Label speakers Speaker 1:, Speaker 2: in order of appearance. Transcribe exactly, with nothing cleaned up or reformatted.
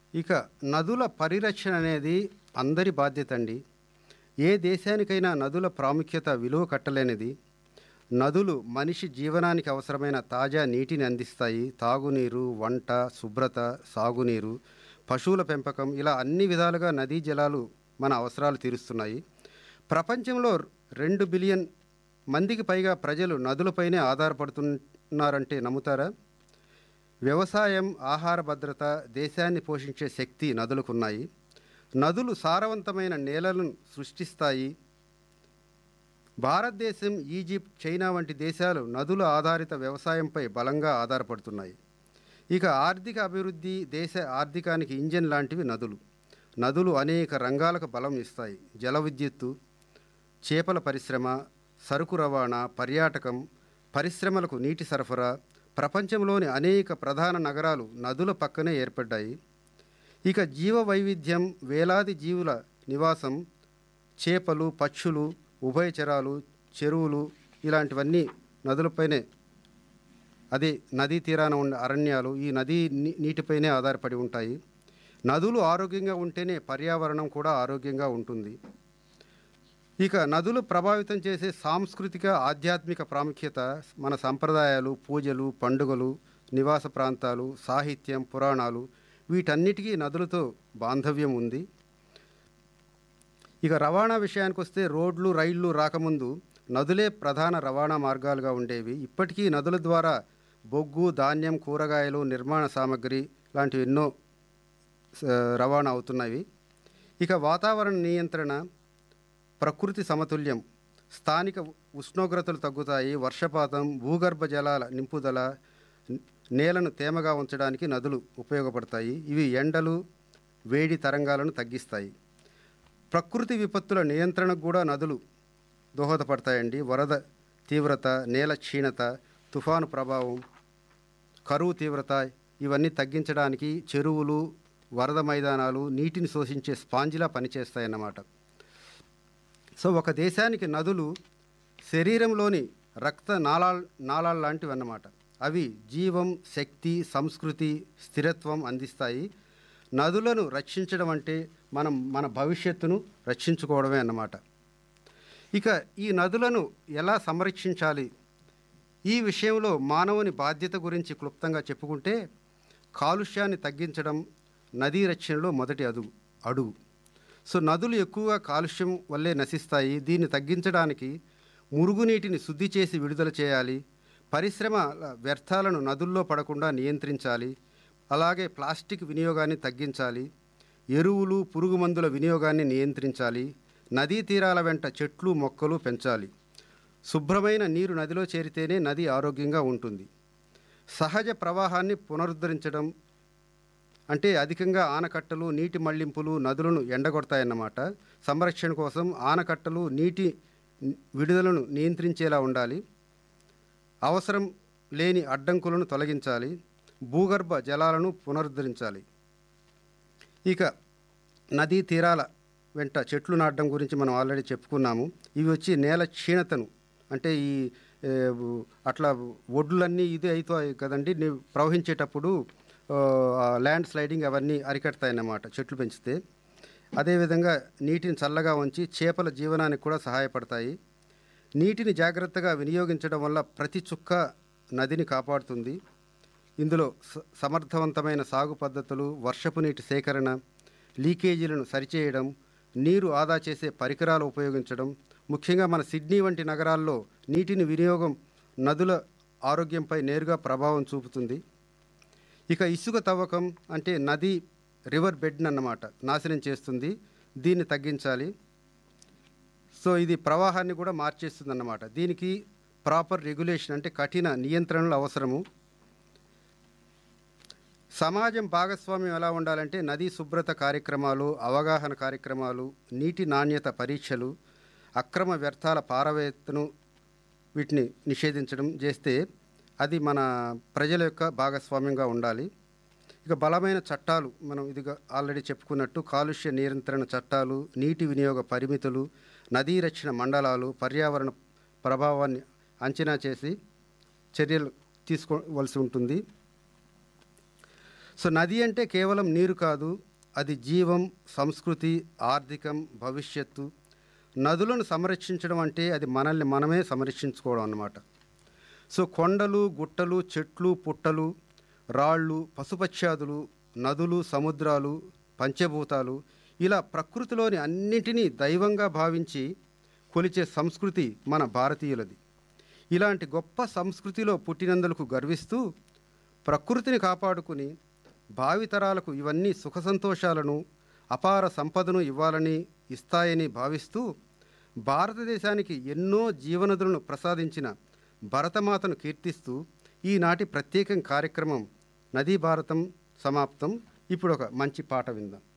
Speaker 1: ఇక నదుల పరిరక్షణ అనేది అందరి బాధ్యత అండి. ఏ దేశానికైనా నదుల ప్రాముఖ్యత విలువ కట్టలేనిది. నదులు మనిషి జీవనానికి అవసరమైన తాజా నీటిని అందిస్తాయి. తాగునీరు, వంట, శుభ్రత, సాగునీరు, పశువుల పెంపకం ఇలా అన్ని విధాలుగా నదీ జలాలు మన అవసరాలు తీరుస్తున్నాయి. ప్రపంచంలో రెండు బిలియన్ మందికి పైగా ప్రజలు నదులపైనే ఆధారపడుతున్నారంటే నమ్ముతారా? వ్యవసాయం, ఆహార భద్రత, దేశాన్ని పోషించే శక్తి నదులకున్నాయి. నదులు సారవంతమైన నేలలను సృష్టిస్తాయి. భారతదేశం, ఈజిప్ట్, చైనా వంటి దేశాలు నదుల ఆధారిత వ్యవసాయంపై బలంగా ఆధారపడుతున్నాయి. ఇక ఆర్థిక అభివృద్ధి, దేశ ఆర్థికానికి ఇంజన్ లాంటివి నదులు. నదులు అనేక రంగాలకు బలం ఇస్తాయి. జల విద్యుత్తు, చేపల పరిశ్రమ, సరుకు రవాణా, పర్యాటకం, పరిశ్రమలకు నీటి సరఫరా. ప్రపంచంలోని అనేక ప్రధాన నగరాలు నదుల పక్కనే ఏర్పడ్డాయి. ఇక జీవ వైవిధ్యం, వేలాది జీవుల నివాసం, చేపలు, పక్షులు, ఉభయచరాలు, చెరువులు ఇలాంటివన్నీ నదులపైనే, అదే నదీ తీరాన ఉన్న అరణ్యాలు ఈ నదీ నీటిపైనే ఆధారపడి ఉంటాయి. నదులు ఆరోగ్యంగా ఉంటేనే పర్యావరణం కూడా ఆరోగ్యంగా ఉంటుంది. ఇక నదులు ప్రభావితం చేసే సాంస్కృతిక, ఆధ్యాత్మిక ప్రాముఖ్యత, మన సంప్రదాయాలు, పూజలు, పండుగలు, నివాస ప్రాంతాలు, సాహిత్యం, పురాణాలు వీటన్నిటికీ నదులతో బాంధవ్యం ఉంది. ఇక రవాణా విషయానికి వస్తే రోడ్లు, రైళ్లు రాకముందు నదులే ప్రధాన రవాణా మార్గాలుగా ఉండేవి. ఇప్పటికీ నదుల ద్వారా బొగ్గు, ధాన్యం, కూరగాయలు, నిర్మాణ సామగ్రి లాంటివి ఎన్నో రవాణా అవుతున్నవి. ఇక వాతావరణ నియంత్రణ, ప్రకృతి సమతుల్యం, స్థానిక ఉష్ణోగ్రతలు తగ్గుతాయి. వర్షపాతం, భూగర్భ జలాల నింపుదల, నేలను తేమగా ఉంచడానికి నదులు ఉపయోగపడతాయి. ఇవి ఎండలు, వేడి తరంగాలను తగ్గిస్తాయి. ప్రకృతి విపత్తుల నియంత్రణకు కూడా నదులు దోహదపడతాయండి. వరద తీవ్రత, నేల క్షీణత, తుఫాను ప్రభావం, కరువు తీవ్రత ఇవన్నీ తగ్గించడానికి చెరువులు, వరద మైదానాలు నీటిని శోషించే స్పాంజిలా పనిచేస్తాయన్నమాట. సో ఒక దేశానికి నదులు శరీరంలోని రక్త నాళాల్ నాళాలు లాంటివి అన్నమాట. అవి జీవం, శక్తి, సంస్కృతి, స్థిరత్వం అందిస్తాయి. నదులను రక్షించడం అంటే మనం మన భవిష్యత్తును రక్షించుకోవడమే అన్నమాట. ఇక ఈ నదులను ఎలా సంరక్షించాలి, ఈ విషయంలో మానవుని బాధ్యత గురించి క్లుప్తంగా చెప్పుకుంటే, కాలుష్యాన్ని తగ్గించడం నదీ రక్షణలో మొదటి అడుగు అడుగు సో నదులు ఎక్కువగా కాలుష్యం వల్లే నశిస్తాయి. దీన్ని తగ్గించడానికి మురుగునీటిని శుద్ధి చేసి విడుదల చేయాలి. పరిశ్రమ వ్యర్థాలను నదుల్లో పడకుండా నియంత్రించాలి. అలాగే ప్లాస్టిక్ వినియోగాన్ని తగ్గించాలి. ఎరువులు, పురుగు మందుల వినియోగాన్ని నియంత్రించాలి. నదీ తీరాల వెంట చెట్లు, మొక్కలు పెంచాలి. శుభ్రమైన నీరు నదిలో చేరితేనే నది ఆరోగ్యంగా ఉంటుంది. సహజ ప్రవాహాన్ని పునరుద్ధరించడం అంటే అధికంగా ఆనకట్టలు, నీటి మళ్లింపులు నదులను ఎండగొడతాయన్నమాట. సంరక్షణ కోసం ఆనకట్టలు నీటి విడుదలను నియంత్రించేలా ఉండాలి. అవసరం లేని అడ్డంకులను తొలగించాలి. భూగర్భ జలాలను పునరుద్ధరించాలి. ఇక నదీ తీరాల వెంట చెట్లు నాటడం గురించి మనం ఆల్రెడీ చెప్పుకున్నాము. ఇవి వచ్చి నేల క్షీణతను, అంటే ఈ అట్లా ఒడ్లన్నీ ఇది అవుతాయి కదండి, ప్రవహించేటప్పుడు ల్యాండ్ స్లైడింగ్ అవన్నీ అరికడతాయన్నమాట చెట్లు పెంచితే. అదేవిధంగా నీటిని చల్లగా ఉంచి చేపల జీవనానికి కూడా సహాయపడతాయి. నీటిని జాగ్రత్తగా వినియోగించడం వల్ల ప్రతి చుక్క నదిని కాపాడుతుంది. ఇందులో సమర్థవంతమైన సాగు పద్ధతులు, వర్షపు నీటి సేకరణ, లీకేజీలను సరిచేయడం, నీరు ఆదా చేసే పరికరాలు ఉపయోగించడం, ముఖ్యంగా మన సిడ్నీ వంటి నగరాల్లో నీటిని వినియోగం నదుల ఆరోగ్యంపై నేరుగా ప్రభావం చూపుతుంది. ఇక ఇసుక తవ్వకం అంటే నది రివర్ బెడ్ అన్నమాట నాశనం చేస్తుంది. దీన్ని తగ్గించాలి. సో ఇది ప్రవాహాన్ని కూడా మార్చేస్తుంది అన్నమాట. దీనికి ప్రాపర్ రెగ్యులేషన్ అంటే కఠిన నియంత్రణలు అవసరము. సమాజం భాగస్వామ్యం ఎలా ఉండాలంటే నదీ శుభ్రత కార్యక్రమాలు, అవగాహన కార్యక్రమాలు, నీటి నాణ్యత పరీక్షలు, అక్రమ వ్యర్థాల పారవేత్తను వీటిని నిషేధించడం చేస్తే అది మన ప్రజల యొక్క భాగస్వామ్యంగా ఉండాలి. ఇక బలమైన చట్టాలు, మనం ఇది ఆల్రెడీ చెప్పుకున్నట్టు కాలుష్య నియంత్రణ చట్టాలు, నీటి వినియోగ పరిమితులు, నదీ రక్షణ మండలాలు, పర్యావరణ ప్రభావాన్ని అంచనా చేసి చర్యలు తీసుకోవలసి ఉంటుంది. సో నది అంటే కేవలం నీరు కాదు, అది జీవం, సంస్కృతి, ఆర్థికం, భవిష్యత్తు. నదులను సంరక్షించడం అంటే అది మనల్ని మనమే సంరక్షించుకోవడం అన్నమాట. సో కొండలు, గుట్టలు, చెట్లు, పుట్టలు, రాళ్ళు, పశుపక్ష్యాదులు, నదులు, సముద్రాలు, పంచభూతాలు, ఇలా ప్రకృతిలోని అన్నింటినీ దైవంగా భావించి కొలిచే సంస్కృతి మన భారతీయులది. ఇలాంటి గొప్ప సంస్కృతిలో పుట్టినందులకు గర్విస్తూ ప్రకృతిని కాపాడుకుని భావితరాలకు ఇవన్నీ సుఖ సంతోషాలను, అపార సంపదను ఇవ్వాలని, ఇస్తాయని భావిస్తూ భారతదేశానికి ఎన్నో జీవనదులను ప్రసాదించిన భరతమాతను కీర్తిస్తూ ఈనాటి ప్రత్యేకం కార్యక్రమం నదీ భారతం సమాప్తం. ఇప్పుడు ఒక మంచి పాట విందాం.